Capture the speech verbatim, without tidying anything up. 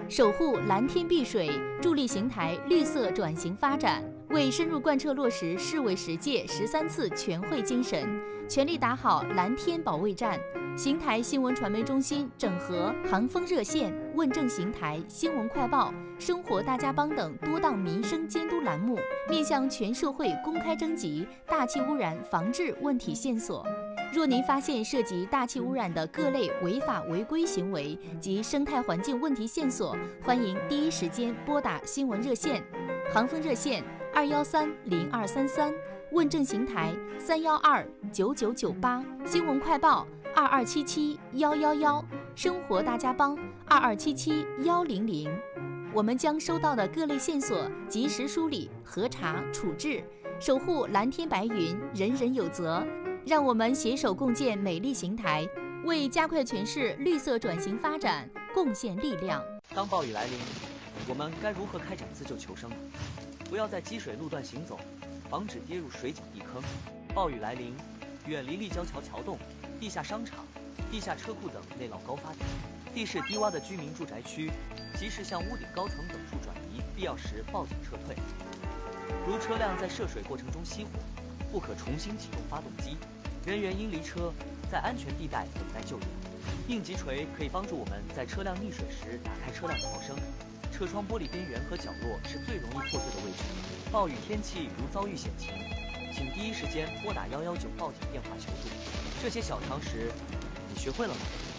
守护蓝天碧水，助力邢台绿色转型发展。为深入贯彻落实市委十届十三次全会精神，全力打好蓝天保卫战。邢台新闻传媒中心整合航风热线、问政邢台、新闻快报、生活大家帮等多档民生监督栏目，面向全社会公开征集大气污染防治问题线索。若您发现涉及大气污染的各类违法违规行为及生态环境问题线索，欢迎第一时间拨打新闻热线，航风热线二幺三零二三三，问政邢台三幺二九九九八，新闻快报二二七七幺幺幺，生活大家帮二二七七幺零零。我们将收到的各类线索及时梳理、核查、处置，守护蓝天白云，人人有责。让我们携手共建美丽邢台，为加快全市绿色转型发展贡献力量。 当暴雨来临，我们该如何开展自救求生呢？不要在积水路段行走，防止跌入水井地坑。暴雨来临，远离立交桥桥洞、地下商场、地下车库等内涝高发点，地势低洼的居民住宅区，及时向屋顶高层等处转移，必要时报警撤退。如车辆在涉水过程中熄火，不可重新启动发动机，人员应离车，在安全地带等待救援。应急锤可以帮助我们在车辆溺水时打开车辆逃生。车窗玻璃边缘和角落是最容易破碎的位置。暴雨天气如遭遇险情，请第一时间拨打幺幺九报警电话求助。这些小常识，你学会了吗？